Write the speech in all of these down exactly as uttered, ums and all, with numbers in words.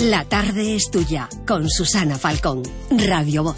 La tarde es tuya, con Susana Falcón, Radio Voz.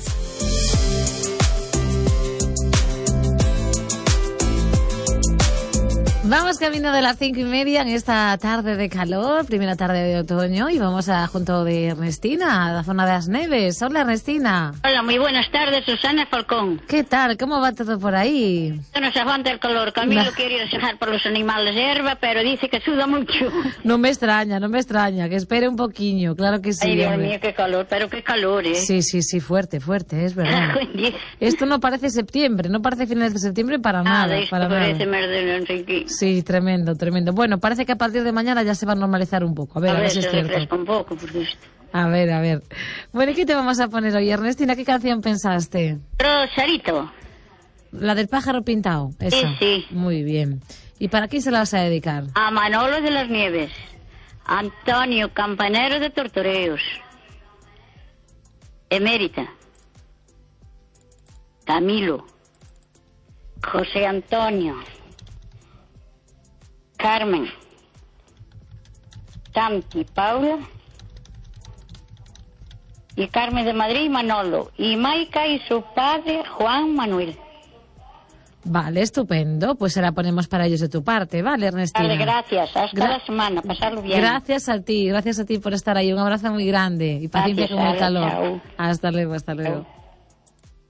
Vamos camino de las cinco y media en esta tarde de calor, primera tarde de otoño, y vamos a junto de Ernestina, a la zona de las Neves. Hola, Ernestina. Hola, muy buenas tardes, Susana Falcón. ¿Qué tal? ¿Cómo va todo por ahí? No se aguanta el calor. Camilo No. quiere ir a dejar por los animales de hierba, pero dice que suda mucho. No me extraña, no me extraña, que espere un poquillo, claro que sí. Ay, Dios hombre. mío, qué calor, pero qué calor, ¿eh? Sí, sí, sí, fuerte, fuerte, es verdad. Esto no parece septiembre, no parece finales de septiembre para nada. Nada, esto para parece nada. mer de no sé qué. Sí, tremendo, tremendo. Bueno, parece que a partir de mañana ya se va a normalizar un poco. A ver, a, A ver ver, si es se cierto. refresca un poco, porque esto... A ver, a ver. Bueno, ¿y qué te vamos a poner hoy, Ernestina? ¿Qué canción pensaste? Rosarito. La del pájaro pintado, esa. Sí, sí. Muy bien. ¿Y para quién se la vas a dedicar? A Manolo de las Nieves. Antonio Campanero de Tortoreos. Emérita. Camilo. José Antonio. Carmen. Santi, Paula. Y Carmen de Madrid y Manolo. Y Maica y su padre Juan Manuel. Vale, estupendo. Pues se la ponemos para ellos de tu parte, ¿vale, Ernestina? Vale, gracias. Hasta Gra- la semana. Pasarlo bien. Gracias a ti, gracias a ti por estar ahí. Un abrazo muy grande y paciencia Gracias, con el Ale, calor. chao. Hasta luego, hasta luego. Chao.